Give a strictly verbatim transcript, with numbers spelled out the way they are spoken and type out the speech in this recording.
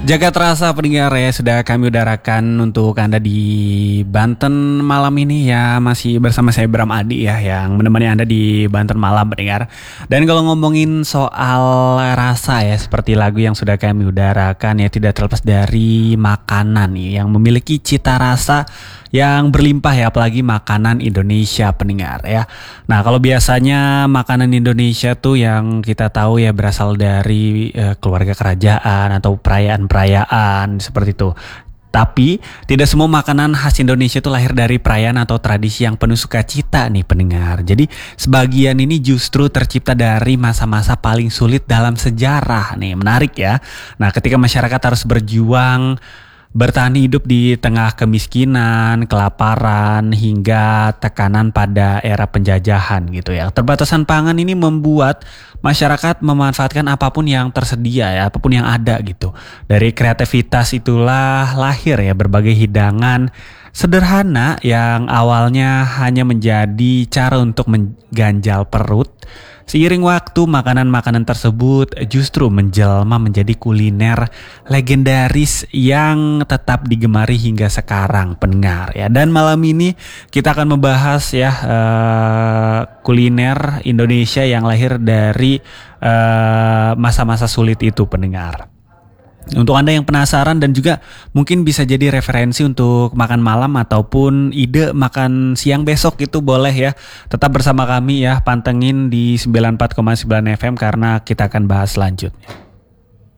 Jaga terasa pendengar ya, sudah kami udarakan untuk Anda di Banten malam ini ya. Masih bersama saya Bram Adi ya, yang menemani Anda di Banten malam pendengar. Dan kalau ngomongin soal rasa ya, seperti lagu yang sudah kami udarakan ya, tidak terlepas dari makanan nih yang memiliki cita rasa yang berlimpah ya, apalagi makanan Indonesia pendengar ya. Nah, kalau biasanya makanan Indonesia tuh yang kita tahu ya berasal dari eh, keluarga kerajaan atau perayaan-perayaan seperti itu. Tapi tidak semua makanan khas Indonesia itu lahir dari perayaan atau tradisi yang penuh sukacita nih pendengar. Jadi sebagian ini justru tercipta dari masa-masa paling sulit dalam sejarah nih. Menarik ya. Nah, ketika masyarakat harus berjuang bertahan hidup di tengah kemiskinan, kelaparan, hingga tekanan pada era penjajahan gitu ya. Terbatasan pangan ini membuat masyarakat memanfaatkan apapun yang tersedia ya, apapun yang ada gitu. Dari kreativitas itulah lahir ya berbagai hidangan sederhana yang awalnya hanya menjadi cara untuk mengganjal perut. Seiring waktu, makanan-makanan tersebut justru menjelma menjadi kuliner legendaris yang tetap digemari hingga sekarang pendengar ya. Dan malam ini kita akan membahas ya uh, kuliner Indonesia yang lahir dari uh, masa-masa sulit itu pendengar. Untuk Anda yang penasaran dan juga mungkin bisa jadi referensi untuk makan malam ataupun ide makan siang besok, itu boleh ya. Tetap bersama kami ya, pantengin di sembilan puluh empat koma sembilan F M karena kita akan bahas selanjutnya.